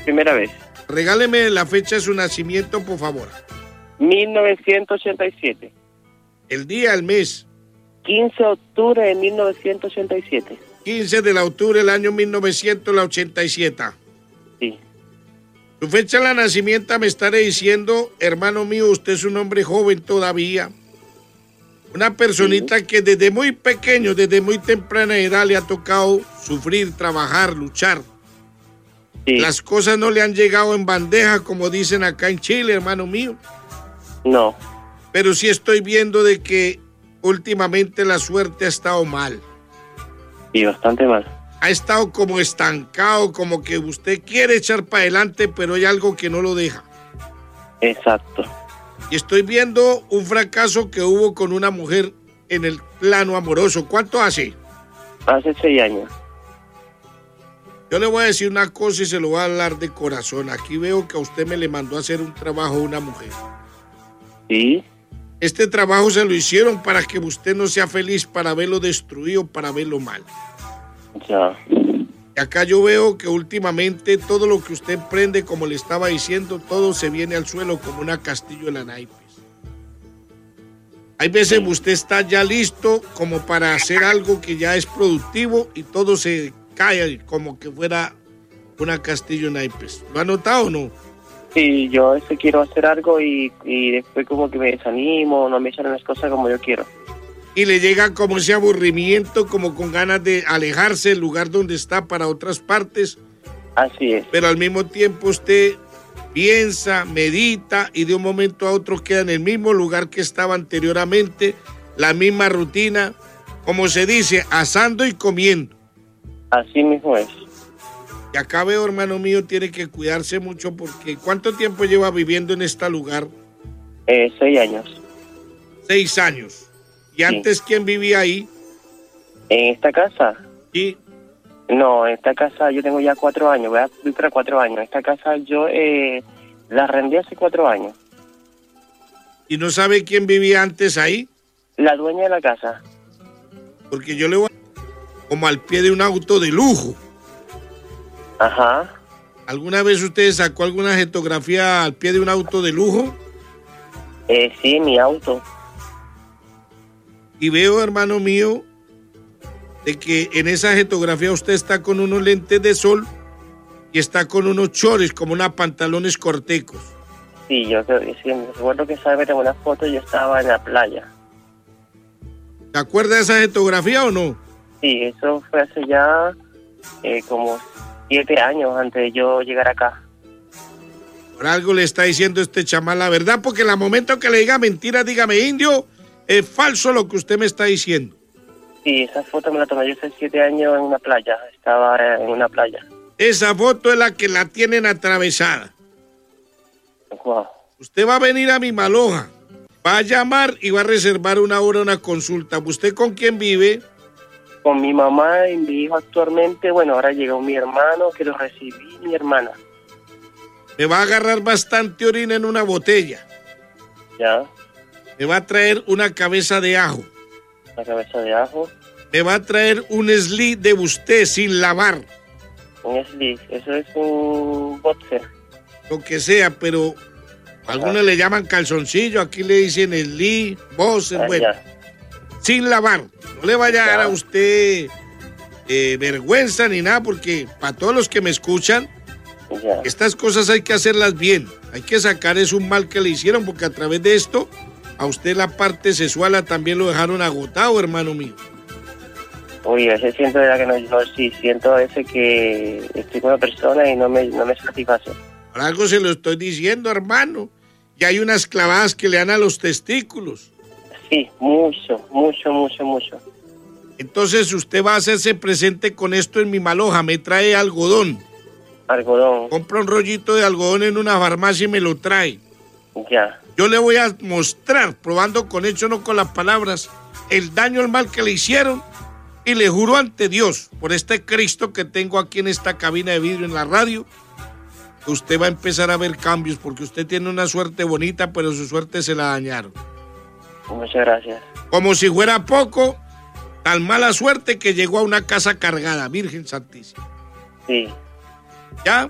primera vez. Regáleme la fecha de su nacimiento, por favor. 1987. El día, el mes. 15 de octubre de 1987. 15 de octubre del año 1987. Sí. Su fecha de nacimiento me estaré diciendo, hermano mío, usted es un hombre joven todavía. Una personita que desde muy pequeño, desde muy temprana edad le ha tocado sufrir, trabajar, luchar. Sí. Las cosas no le han llegado en bandeja, como dicen acá en Chile, hermano mío. No. Pero sí estoy viendo de que últimamente la suerte ha estado mal. Sí, bastante mal. Ha estado como estancado, como que usted quiere echar para adelante, pero hay algo que no lo deja. Exacto. Y estoy viendo un fracaso que hubo con una mujer en el plano amoroso. ¿Cuánto hace? Hace 6 años. Yo le voy a decir una cosa y se lo voy a hablar de corazón. Aquí veo que a usted me le mandó a hacer un trabajo una mujer. Sí. Este trabajo se lo hicieron para que usted no sea feliz, para verlo destruido, para verlo mal. Ya. Y acá yo veo que últimamente todo lo que usted emprende, como le estaba diciendo, todo se viene al suelo como una castillo de la naipes. Hay veces usted está ya listo como para hacer algo que ya es productivo y todo se cae como que fuera una castillo de naipes. ¿Lo ha notado o no? Sí, yo quiero hacer algo y después como que me desanimo, no me echan las cosas como yo quiero. Y le llega como ese aburrimiento, como con ganas de alejarse del lugar donde está para otras partes. Así es. Pero al mismo tiempo usted piensa, medita y de un momento a otro queda en el mismo lugar que estaba anteriormente, la misma rutina, como se dice, asando y comiendo. Así mismo es. Y acá veo, hermano mío, tiene que cuidarse mucho porque ¿cuánto tiempo lleva viviendo en este lugar? 6 años. 6 años. ¿Y antes quién vivía ahí? ¿En esta casa? Sí. No, en esta casa yo tengo ya 4 años, voy a cumplir para 4 años. Esta casa yo la arrendé hace 4 años. ¿Y no sabe quién vivía antes ahí? La dueña de la casa. Porque yo le voy como al pie de un auto de lujo. Ajá. ¿Alguna vez usted sacó alguna fotografía al pie de un auto de lujo? Sí, mi auto. Y veo, hermano mío, de que en esa fotografía usted está con unos lentes de sol y está con unos chores, como unos pantalones cortecos. Sí, yo sí, me recuerdo que esa vez en una foto yo estaba en la playa. ¿Te acuerdas de esa fotografía o no? Sí, eso fue hace ya como 7 años antes de yo llegar acá. Por algo le está diciendo este chamán la verdad, porque en el momento que le diga mentira, dígame, indio, es falso lo que usted me está diciendo. Sí, esa foto me la tomé yo hace 7 años en una playa, estaba en una playa. Esa foto es la que la tienen atravesada. Wow. Usted va a venir a mi Maloja, va a llamar y va a reservar una hora, una consulta. ¿Usted con quién vive? Con mi mamá y mi hijo actualmente. Bueno, ahora llegó mi hermano, que lo recibí, mi hermana. Me va a agarrar bastante orina en una botella. Ya. Me va a traer una cabeza de ajo. La cabeza de ajo. Me va a traer un slip de usted sin lavar. Un slip, eso es un boxer. Lo que sea, pero algunos le llaman calzoncillo, aquí le dicen slip, boxer, bueno. Ya. Sin lavar. No le vaya a dar a usted vergüenza ni nada, porque para todos los que me escuchan, ya. Estas cosas hay que hacerlas bien. Hay que sacar es un mal que le hicieron, porque a través de esto, a usted la parte sexual también lo dejaron agotado, hermano mío. Uy, a veces siento de verdad que no, sí, siento a veces que estoy con una persona y no me satisface. Por algo se lo estoy diciendo, hermano. Y hay unas clavadas que le dan a los testículos. Sí, mucho. Entonces usted va a hacerse presente con esto en mi Maloja. Me trae algodón. Algodón. Compra un rollito de algodón en una farmacia y me lo trae. Ya. Yo le voy a mostrar, probando con hechos, no con las palabras, el daño, el mal que le hicieron. Y le juro ante Dios, por este Cristo que tengo aquí en esta cabina de vidrio en la radio, que usted va a empezar a ver cambios, porque usted tiene una suerte bonita, pero su suerte se la dañaron. Muchas gracias. Como si fuera poco, tan mala suerte que llegó a una casa cargada, Virgen Santísima. Sí. ¿Ya?